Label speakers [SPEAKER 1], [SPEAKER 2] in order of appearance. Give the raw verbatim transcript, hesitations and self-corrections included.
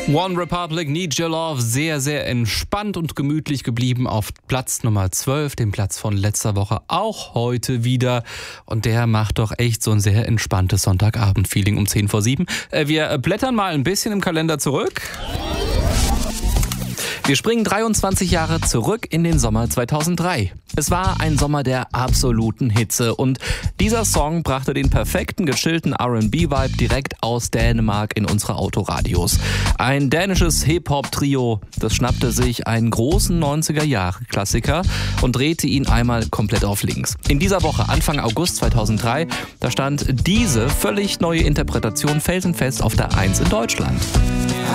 [SPEAKER 1] One Republic, Need Your Love, sehr, sehr entspannt und gemütlich geblieben auf Platz Nummer zwölf, dem Platz von letzter Woche, auch heute wieder. Und der macht doch echt so ein sehr entspanntes Sonntagabend-Feeling um zehn vor sieben. Wir blättern mal ein bisschen im Kalender zurück. Wir springen dreiundzwanzig Jahre zurück in den Sommer zweitausenddrei. Es war ein Sommer der absoluten Hitze und dieser Song brachte den perfekten, gechillten R and B-Vibe direkt aus Dänemark in unsere Autoradios. Ein dänisches Hip-Hop-Trio, das schnappte sich einen großen neunziger-Jahre-Klassiker und drehte ihn einmal komplett auf links. In dieser Woche, Anfang August zweitausenddrei, da stand diese völlig neue Interpretation felsenfest auf der eins in Deutschland.